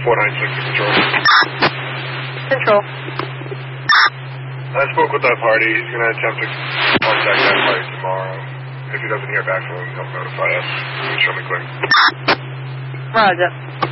496 Control. Control. I spoke with that party. He's going to attempt to contact that party tomorrow. If he doesn't hear back from him, he'll notify us. Show me quick. Roger.